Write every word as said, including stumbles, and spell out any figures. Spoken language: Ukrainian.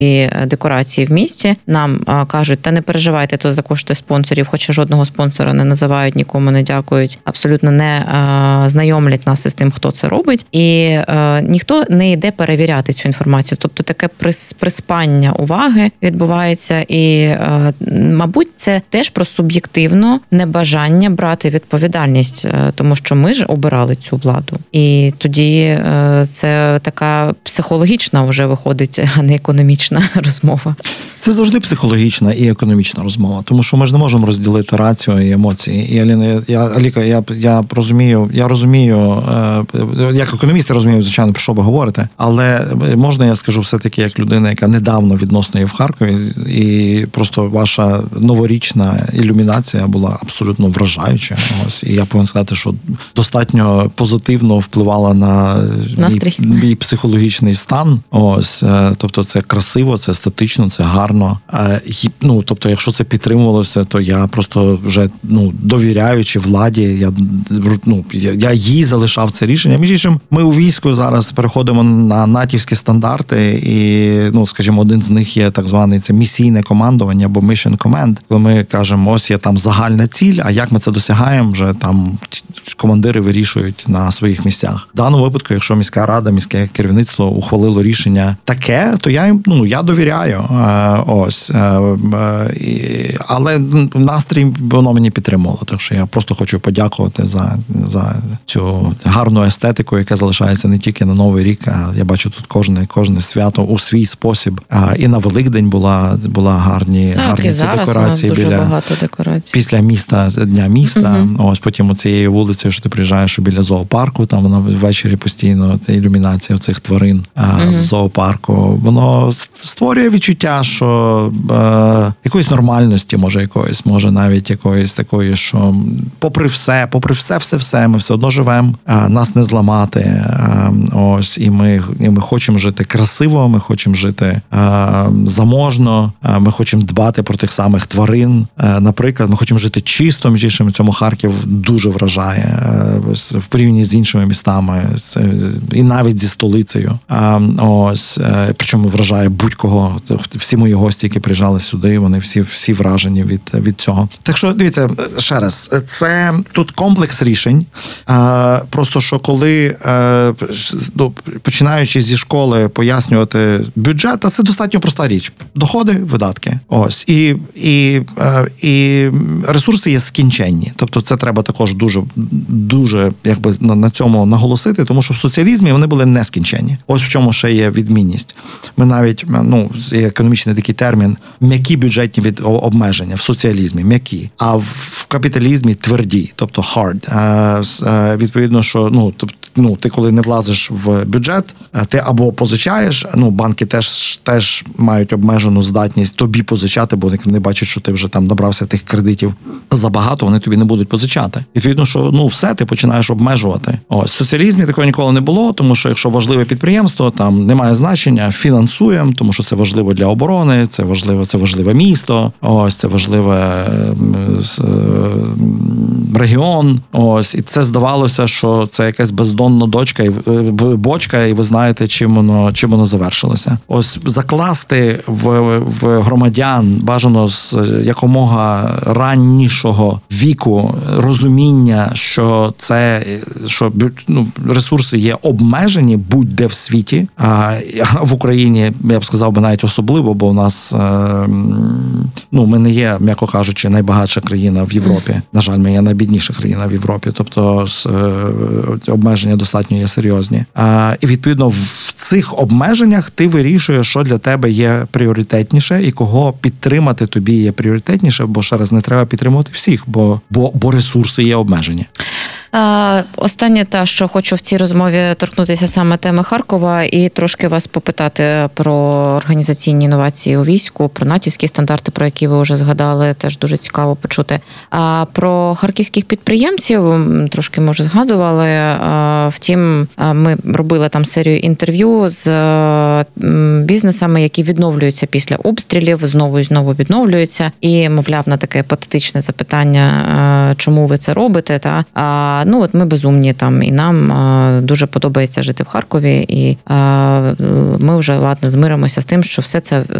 і декорації в місті. Нам кажуть, та не переживайте, то за кошти спонсорів, хоча жодного спонсора не називають, нікому не дякують, абсолютно не знайомлять нас із тим, хто це робить. І ніхто не йде перевіряти цю інформацію. Тобто таке приспання уваги відбувається. І, мабуть, це теж про суб'єктивно небажання брати відповідальність, тому що ми ж обирали цю владу. І тоді це така психологічна вже виходить, а не економічна розмова. Це завжди психологічна і економічна розмова, тому що ми ж не можемо розділити рацію і емоції. І Аліна, я Аліка, я я розумію, я розумію, як економіст, я розумію, звичайно, про що ви говорите, але можна я скажу все-таки як людина, яка недавно відносно є в Харкові, і просто ваша новорічна ілюмінація була абсолютно вражаюча. Ось, і я повинен сказати, що достатньо позитивно впливала на мій, мій психологічний стан. Ось, тобто це красиво, це естетично, це гарно. Ну, тобто, якщо це підтримувалося, то я просто вже, ну, довіряючи владі, я, ну, я їй залишав це рішення. Між іншим, ми у війську зараз переходимо на натівські стандарти, і, ну, скажімо, один з них є так званий це місійне командування або mission command, коли ми кажемо, ось є там загальна ціль, а як ми це досягаємо, вже там командири вирішують на своїх місцях. В даному випадку, якщо міська рада, міське керівництво ухвалило рішення таке, то я їм, ну, я довіряю. Ось. Але настрій воно мені підтримувало, так що я просто хочу подякувати за, за цю гарну естетику, яка залишається не тільки на Новий рік, а я бачу тут кожне, кожне свято у свій спосіб. І на Великдень була, була гарні, так, гарні ці декорації біля багато декорацій. Після міста, Дня міста. Угу. Ось потім цією вулицею, що ти приїжджаєш біля зоопарку, там вона ввечері постійно ілюмінація цих тварин угу. з зоопарку. Воно створює відчуття, що е, якоїсь нормальності, може якоїсь, може навіть якоїсь такої, що попри все, попри все, все, все, ми все одно живемо, е, нас не зламати. Е, ось, і ми, і ми хочемо жити красиво, ми хочемо жити е, заможно, е, ми хочемо дбати про тих самих тварин. Е, наприклад, ми хочемо жити чисто, між іншим, цьому Харків дуже вражає е, в порівнянні з іншими містами, це, і навіть зі столицею. Е, ось, е, причому вражає будь-кого. Всі мої гості, які приїжджали сюди, вони всі, всі вражені від, від цього. Так що, дивіться, ще раз, це тут комплекс рішень. А, просто, що коли, а, ну, починаючи зі школи пояснювати бюджет, а це достатньо проста річ. Доходи, видатки. Ось. І, і, а, і ресурси є скінченні. Тобто це треба також дуже, дуже якби, на цьому наголосити, тому що в соціалізмі вони були нескінченні. Ось в чому ще є відмінність. Ми навіть, ну, є економічний такий термін, м'які бюджетні від обмеження в соціалізмі, м'які, а в капіталізмі тверді, тобто hard. А, відповідно, що, ну, тобто, ну, ти коли не влазиш в бюджет, ти або позичаєш, ну, банки теж, теж мають обмежену здатність тобі позичати, бо вони бачать, що ти вже там набрався тих кредитів забагато, вони тобі не будуть позичати. Відповідно, що, ну, все, ти починаєш обмежувати. Ось, в соціалізмі такого ніколи не було, тому що якщо важливе підприємство, там немає значення, фінансуємо, тому що це важливо для оборони, це важливо, це важливе місто, ось, це важливе регіон, ось, і це здавалося, що це якась бездонна дочка, і бочка, і ви знаєте, чим воно, чим воно завершилося. Ось закласти в, в громадян бажано з якомога раннішого віку розуміння, що це, що, ну, ресурси є обмежені будь-де в світі, а в Україні, я б сказав би, навіть особливо, бо у нас, ну, ми не є, м'яко кажучи, найбагатша країна в Європі. На жаль, ми є найбідніша країна в Європі, тобто обмеження достатньо є серйозні. І, відповідно, в цих обмеженнях ти вирішуєш, що для тебе є пріоритетніше і кого підтримати тобі є пріоритетніше, бо, ще раз, не треба підтримувати всіх, бо, бо, бо ресурси є обмежені. Останнє те, що хочу в цій розмові торкнутися саме теми Харкова і трошки вас попитати про організаційні інновації у війську, про натівські стандарти, про які ви вже згадали, теж дуже цікаво почути. А про харківських підприємців трошки, може, згадували. Втім, ми робили там серію інтерв'ю з бізнесами, які відновлюються після обстрілів, знову і знову відновлюються. І, мовляв, на таке патетичне запитання, чому ви це робите, та ну от ми безумні там, і нам дуже подобається жити в Харкові, і ми вже ладно змиримося з тим, що все це